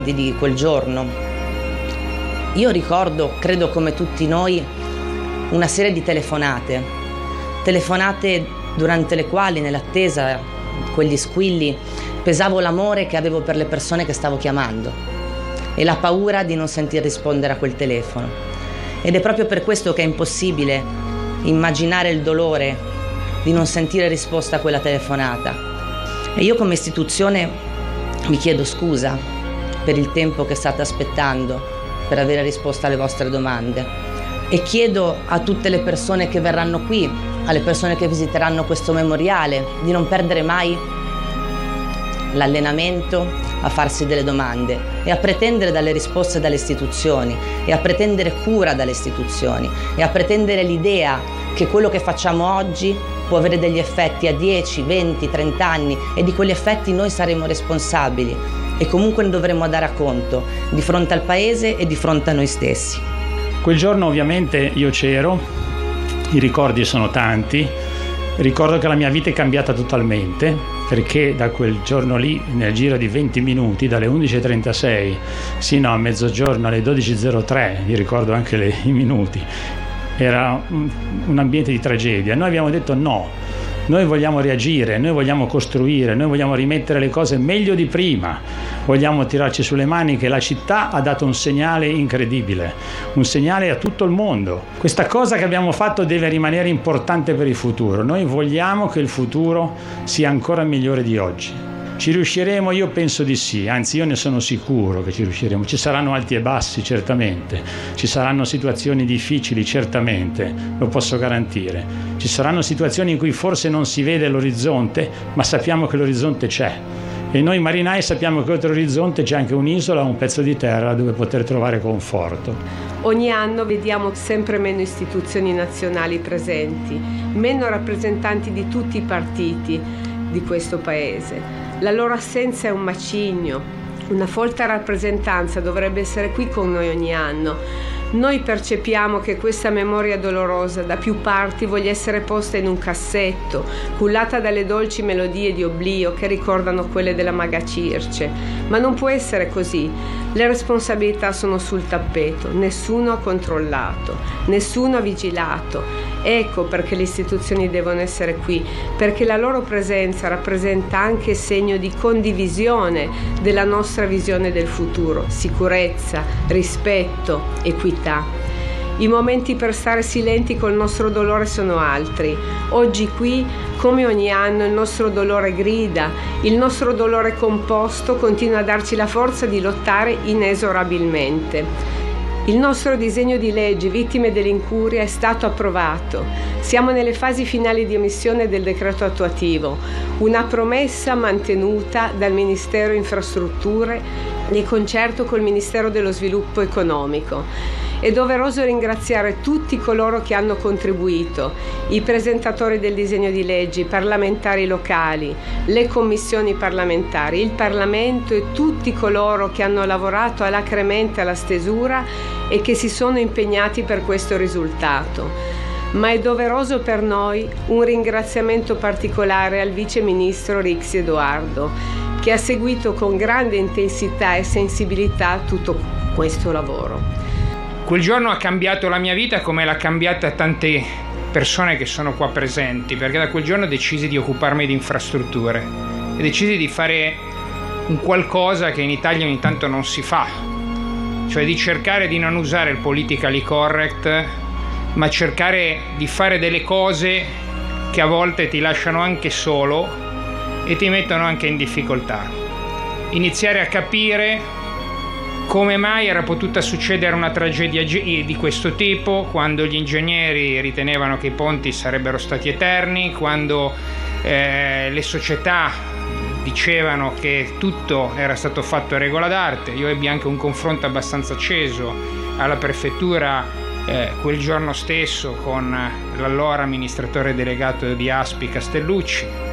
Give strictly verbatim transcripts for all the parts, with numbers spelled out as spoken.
di quel giorno. Io ricordo, credo come tutti noi, una serie di telefonate, telefonate durante le quali, nell'attesa, quegli squilli, pesavo l'amore che avevo per le persone che stavo chiamando e la paura di non sentir rispondere a quel telefono. Ed è proprio per questo che è impossibile immaginare il dolore di non sentire risposta a quella telefonata. E io come istituzione vi chiedo scusa per il tempo che state aspettando per avere risposta alle vostre domande e chiedo a tutte le persone che verranno qui, alle persone che visiteranno questo memoriale, di non perdere mai l'allenamento a farsi delle domande e a pretendere dalle risposte dalle istituzioni e a pretendere cura dalle istituzioni e a pretendere l'idea che quello che facciamo oggi può avere degli effetti a dieci, venti, trenta anni e di quegli effetti noi saremo responsabili e comunque ne dovremo dare conto di fronte al Paese e di fronte a noi stessi. Quel giorno ovviamente io c'ero, i ricordi sono tanti, ricordo che la mia vita è cambiata totalmente perché da quel giorno lì, nel giro di venti minuti, dalle undici e trentasei sino a mezzogiorno alle dodici e zero tre, vi ricordo anche le, i minuti, era un, un ambiente di tragedia. Noi abbiamo detto no, noi vogliamo reagire, noi vogliamo costruire, noi vogliamo rimettere le cose meglio di prima, vogliamo tirarci sulle maniche. La città ha dato un segnale incredibile, un segnale a tutto il mondo. Questa cosa che abbiamo fatto deve rimanere importante per il futuro. Noi vogliamo che il futuro sia ancora migliore di oggi. Ci riusciremo? Io penso di sì, anzi io ne sono sicuro che ci riusciremo. Ci saranno alti e bassi, certamente, ci saranno situazioni difficili, certamente, lo posso garantire. Ci saranno situazioni in cui forse non si vede l'orizzonte, ma sappiamo che l'orizzonte c'è. E noi marinai sappiamo che oltre l'orizzonte c'è anche un'isola, un pezzo di terra dove poter trovare conforto. Ogni anno vediamo sempre meno istituzioni nazionali presenti, meno rappresentanti di tutti i partiti di questo Paese. La loro assenza è un macigno. Una folta rappresentanza dovrebbe essere qui con noi ogni anno. Noi percepiamo che questa memoria dolorosa da più parti voglia essere posta in un cassetto, cullata dalle dolci melodie di oblio che ricordano quelle della Maga Circe. Ma non può essere così. Le responsabilità sono sul tappeto, nessuno ha controllato, nessuno ha vigilato. Ecco perché le istituzioni devono essere qui, perché la loro presenza rappresenta anche segno di condivisione della nostra visione del futuro, sicurezza, rispetto, equità. I momenti per stare silenti col nostro dolore sono altri. Oggi qui, come ogni anno, il nostro dolore grida, il nostro dolore composto continua a darci la forza di lottare inesorabilmente. Il nostro disegno di legge vittime dell'incuria è stato approvato. Siamo nelle fasi finali di emissione del decreto attuativo, una promessa mantenuta dal Ministero Infrastrutture di concerto col Ministero dello Sviluppo Economico. È doveroso ringraziare tutti coloro che hanno contribuito, i presentatori del disegno di legge, i parlamentari locali, le commissioni parlamentari, il Parlamento e tutti coloro che hanno lavorato alacremente alla stesura e che si sono impegnati per questo risultato. Ma è doveroso per noi un ringraziamento particolare al Vice Ministro Rixi Edoardo, che ha seguito con grande intensità e sensibilità tutto questo lavoro. Quel giorno ha cambiato la mia vita come l'ha cambiata tante persone che sono qua presenti, perché da quel giorno decisi di occuparmi di infrastrutture e decisi di fare un qualcosa che in Italia ogni tanto non si fa, cioè di cercare di non usare il politically correct, ma cercare di fare delle cose che a volte ti lasciano anche solo e ti mettono anche in difficoltà. Iniziare a capire come mai era potuta succedere una tragedia di questo tipo quando gli ingegneri ritenevano che i ponti sarebbero stati eterni, quando eh, le società dicevano che tutto era stato fatto a regola d'arte. Io ebbi anche un confronto abbastanza acceso alla prefettura eh, quel giorno stesso con l'allora amministratore delegato di Aspi Castellucci,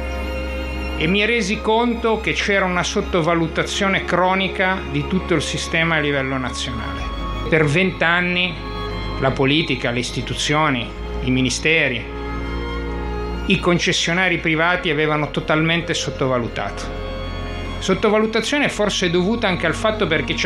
e mi resi conto che c'era una sottovalutazione cronica di tutto il sistema a livello nazionale. Per vent'anni la politica, le istituzioni, i ministeri, i concessionari privati avevano totalmente sottovalutato. Sottovalutazione forse dovuta anche al fatto perché